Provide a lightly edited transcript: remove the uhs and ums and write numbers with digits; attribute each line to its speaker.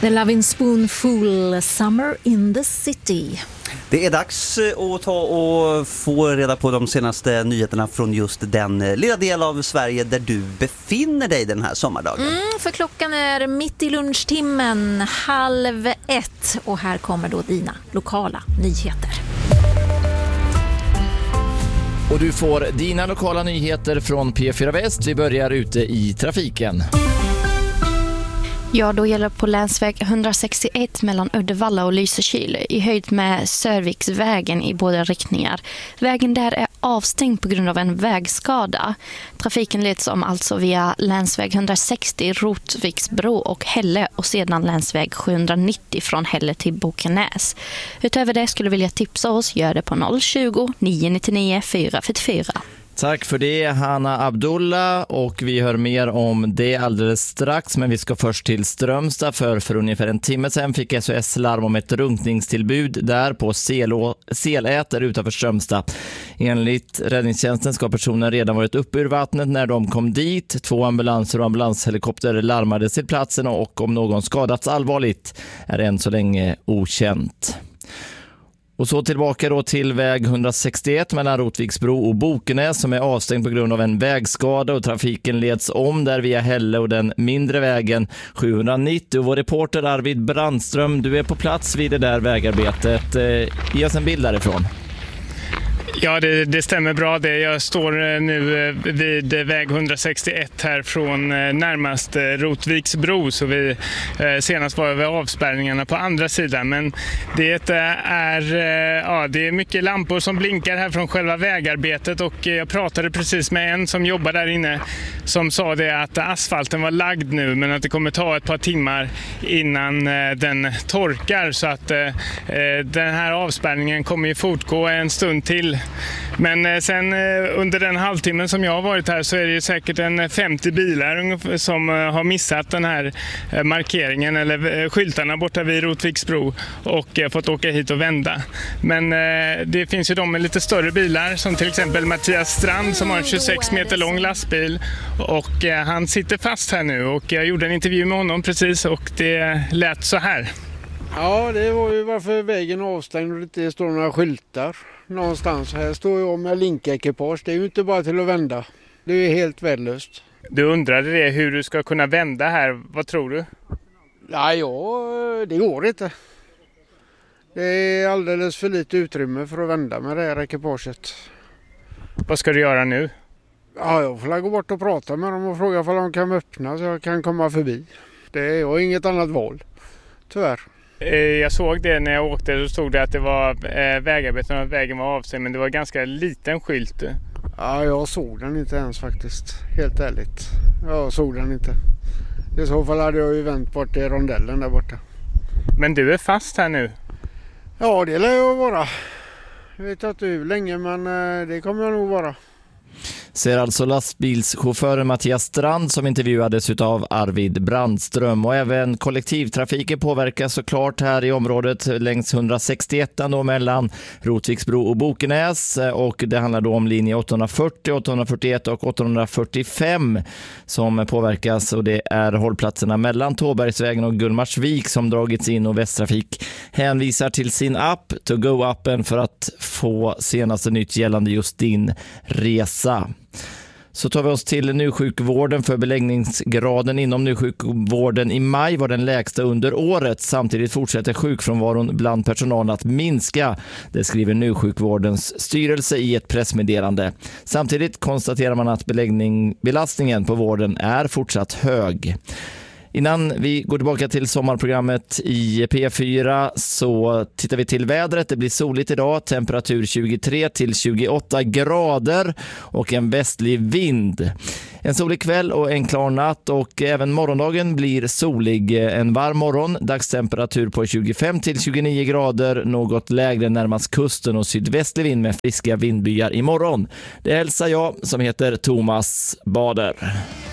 Speaker 1: The Lovin' Spoonful, Summer in the City.
Speaker 2: Det är dags att ta och få reda på de senaste nyheterna från just den lilla del av Sverige där du befinner dig den här sommardagen.
Speaker 1: För klockan är mitt i lunchtimmen, 12:30, och här kommer då dina lokala nyheter.
Speaker 3: Och du får dina lokala nyheter från P4 Väst. Vi börjar ute i trafiken.
Speaker 4: Ja, då gäller på länsväg 161 mellan Uddevalla och Lysekil i höjd med Sörviksvägen i båda riktningar. Vägen där är avstängd på grund av en vägskada. Trafiken leds om alltså via länsväg 160 Rotviksbro och Hälle och sedan länsväg 790 från Hälle till Bokenäs. Utöver det skulle vilja tipsa oss, gör det på 020 999 444.
Speaker 3: Tack för det, Hanna Abdullah, och vi hör mer om det alldeles strax, men vi ska först till Strömstad för ungefär en timme sedan fick SOS larm om ett drunkningstillbud där på Seläter utanför Strömstad. Enligt räddningstjänsten ska personen redan varit uppe ur vattnet när de kom dit. 2 ambulanser och ambulanshelikopter larmades till platsen och om någon skadats allvarligt är än så länge okänt. Och så tillbaka då till väg 161 mellan Rotviksbro och Bokenäs som är avstängd på grund av en vägskada och trafiken leds om där via Hälle och den mindre vägen 790. Och vår reporter Arvid Brandström, du är på plats vid det där vägarbetet. Ge oss en bild därifrån.
Speaker 5: Ja, det stämmer bra det. Jag står nu vid väg 161 här från närmast Rotviksbro, så vi senast var över avspärrningarna på andra sidan. Men det är mycket lampor som blinkar här från själva vägarbetet, och jag pratade precis med en som jobbar där inne som sa det att asfalten var lagd nu men att det kommer ta ett par timmar innan den torkar, så att den här avspärrningen kommer ju fortgå en stund till. Men sen under den halvtimmen som jag har varit här så är det ju säkert en 50 bilar som har missat den här markeringen eller skyltarna borta vid Rotviksbro och fått åka hit och vända. Men det finns ju de med lite större bilar, som till exempel Mattias Strand som har en 26 meter lång lastbil, och han sitter fast här nu, och jag gjorde en intervju med honom precis och det lät så här.
Speaker 6: Ja, det var ju varför vägen är avstängd och det står några skyltar någonstans. Här står jag med linkekipage. Det är ju inte bara till att vända. Det är helt värdelöst.
Speaker 5: Du undrade det, hur du ska kunna vända här. Vad tror du?
Speaker 6: Det går inte. Det är alldeles för lite utrymme för att vända med det här ekipaget.
Speaker 5: Vad ska du göra nu?
Speaker 6: Ja, jag får gå bort och prata med dem och fråga om de kan öppna så jag kan komma förbi. Jag har inget annat val, tyvärr.
Speaker 5: Jag såg det när jag åkte, så stod det att det var vägarbeten och att vägen var av sig, men det var ganska liten skylt.
Speaker 6: Ja, jag såg den inte ens faktiskt, helt ärligt. Jag såg den inte. I så fall hade jag ju vänt bort till rondellen där borta.
Speaker 5: Men du är fast här nu?
Speaker 6: Ja, det lär jag vara. Jag vet inte hur länge, men det kommer jag nog vara.
Speaker 3: Ser alltså lastbilschauffören Mattias Strand som intervjuades av Arvid Brandström. Och även kollektivtrafiken påverkas såklart här i området längs 161 då mellan Rotviksbro och Bokenäs, och det handlar då om linje 840, 841 och 845 som påverkas, och det är hållplatserna mellan Tåbergsvägen och Gullmarsvik som dragits in, och Västtrafik hänvisar till sin app To Go-appen för att få senaste nytt gällande just din resa. Så tar vi oss till njursjukvården, för beläggningsgraden inom njursjukvården i maj var den lägsta under året. Samtidigt fortsätter sjukfrånvaron bland personalen att minska. Det skriver njursjukvårdens styrelse i ett pressmeddelande. Samtidigt konstaterar man att belastningen på vården är fortsatt hög. Innan vi går tillbaka till sommarprogrammet i P4 så tittar vi till vädret. Det blir soligt idag, temperatur 23 till 28 grader och en västlig vind. En solig kväll och en klar natt, och även morgondagen blir solig. En varm morgon, dagstemperatur på 25 till 29 grader, något lägre närmast kusten och sydvästlig vind med friska vindbyar imorgon. Det hälsar jag som heter Thomas Bader.